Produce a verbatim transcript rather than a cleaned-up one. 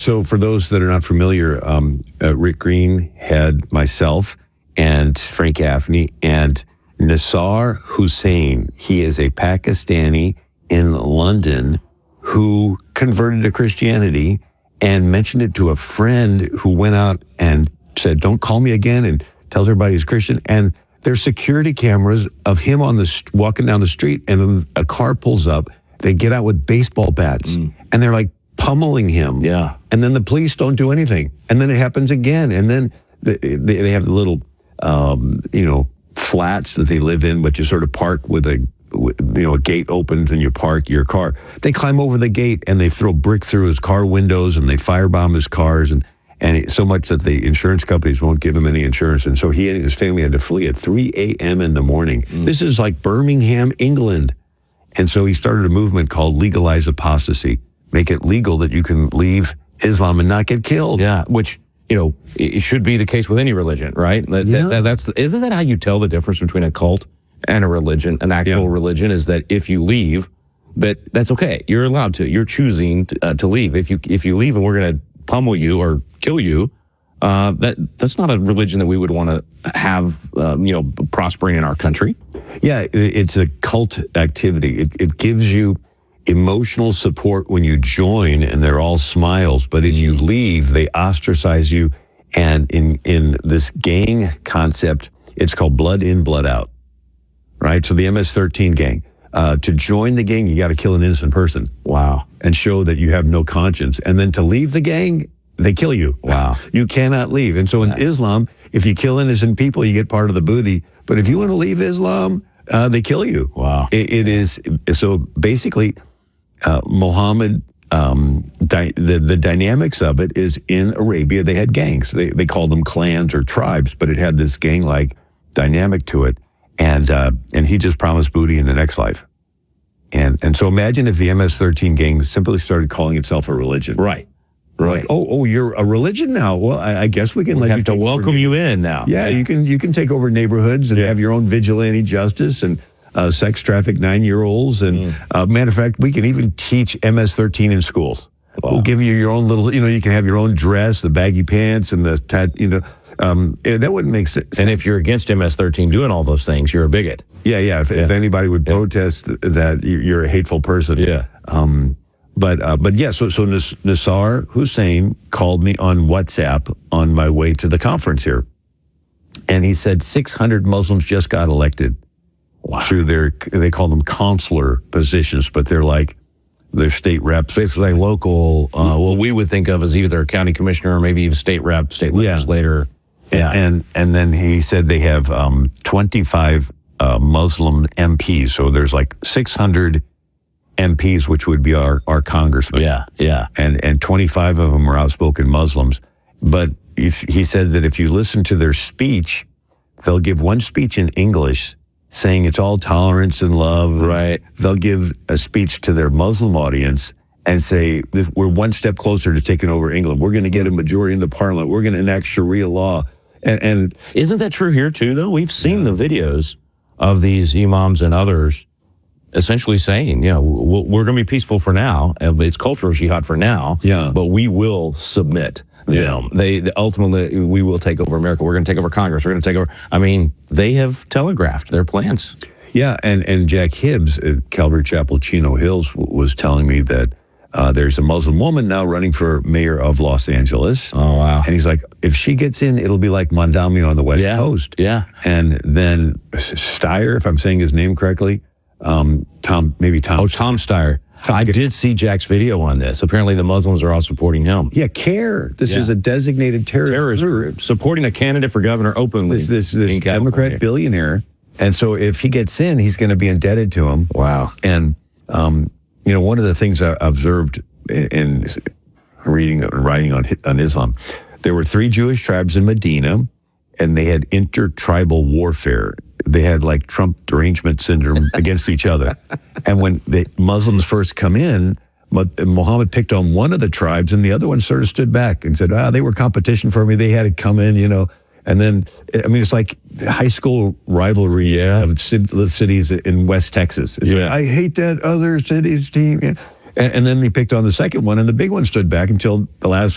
so for those that are not familiar, um, uh, Rick Green had myself and Frank Gaffney and Nassar Hussain. He is a Pakistani in London who converted to Christianity and mentioned it to a friend who went out and said, don't call me again, and tells everybody he's Christian. And there's security cameras of him on the st- walking down the street, and then a car pulls up. They get out with baseball bats, mm. and they're like pummeling him. Yeah. And then the police don't do anything. And then it happens again. And then they, they have the little, um, you know, flats that they live in, but you sort of park with a, you know, a gate opens and you park your car. They climb over the gate and they throw brick through his car windows and they firebomb his cars, and and it, so much that the insurance companies won't give him any insurance. And so he and his family had to flee at three a.m. in the morning. Mm. This is like Birmingham, England. And so he started a movement called Legalize Apostasy. Make it legal that you can leave Islam and not get killed. Yeah, which, you know, it should be the case with any religion, right? That, yeah. that, that's isn't that how you tell the difference between a cult and a religion, an actual yeah. religion? Is that if you leave, that that's okay. You're allowed to. You're choosing to, uh, to leave. If you if you leave and we're going to pummel you or kill you, uh, that that's not a religion that we would want to have, um, you know, prospering in our country. Yeah, it's a cult activity. It, it gives you emotional support when you join, and they're all smiles. But if you leave, they ostracize you. And in in this gang concept, it's called blood in, blood out. Right? So the M S thirteen gang. Uh, to join the gang, you got to kill an innocent person. Wow. And show that you have no conscience. And then to leave the gang, they kill you. Wow. You cannot leave. And so in yeah. Islam, if you kill innocent people, you get part of the booty. But if you want to leave Islam, uh, they kill you. Wow. It, it is, so basically, uh, Muhammad, um, di- the, the dynamics of it is in Arabia, they had gangs. They, they called them clans or tribes, but it had this gang-like dynamic to it. And uh, and he just promised booty in the next life. And and so imagine if the M S thirteen gang simply started calling itself a religion. Right. Right. Like, oh, oh, you're a religion now. Well, I, I guess we can we let have you to take welcome over. you in now. Yeah, yeah, you can you can take over neighborhoods and yeah. have your own vigilante justice and uh, sex traffic nine-year-olds. And mm. uh, matter of fact, we can even teach M S thirteen in schools. Wow. We'll give you your own little, you know, you can have your own dress, the baggy pants, and the tat, you know. Um, that wouldn't make sense. And if you're against M S thirteen doing all those things, you're a bigot. Yeah, yeah. If, yeah. if anybody would yeah. protest that, you're a hateful person. Yeah. Um, but uh, but yeah. So so Nassar Hussain called me on WhatsApp on my way to the conference here, and he said six hundred Muslims just got elected wow. through their, they call them consular positions, but they're like they're state reps. Basically, like local. Uh, what we would think of as either a county commissioner or maybe even state rep, state legislator. Yeah. Yeah. And and then he said they have um, twenty-five uh, Muslim M Ps. So there's like six hundred M Ps, which would be our, our congressmen. Yeah, yeah. And and twenty-five of them are outspoken Muslims. But if, he said that if you listen to their speech, they'll give one speech in English saying it's all tolerance and love. Right. They'll give a speech to their Muslim audience and say, we're one step closer to taking over England. We're going to get a majority in the parliament. We're going to enact Sharia law. And, and isn't that true here too, though? We've seen yeah. the videos of these imams and others essentially saying, you know, we're going to be peaceful for now. It's cultural jihad for now. Yeah. But we will submit yeah. them. They, they ultimately, we will take over America. We're going to take over Congress. We're going to take over. I mean, they have telegraphed their plans. Yeah. And, and Jack Hibbs at Calvary Chapel, Chino Hills, w- was telling me that Uh, there's a Muslim woman now running for mayor of Los Angeles. Oh, wow. And he's like, if she gets in, it'll be like Mondami on the West yeah. Coast. Yeah. And then Steyer, if I'm saying his name correctly, um, Tom, maybe Tom. Oh, Tom Steyer. Tom, I did see Jack's video on this. Apparently the Muslims are all supporting him. Yeah, CARE. This yeah. is a designated terrorist, terrorist group. Supporting a candidate for governor openly. This, this, this Democrat billionaire. And so if he gets in, he's going to be indebted to him. Wow. And, um, you know, one of the things I observed in, in reading and writing on on Islam, there were three Jewish tribes in Medina, and they had intertribal warfare. They had like Trump derangement syndrome against each other. And when the Muslims first come in, Muhammad picked on one of the tribes, and the other one sort of stood back and said, ah, they were competition for me. They had to come in, you know. And then, I mean, it's like high school rivalry yeah. of cities in West Texas. It's yeah. like, I hate that other city's team. And, and then he picked on the second one, and the big one stood back until the last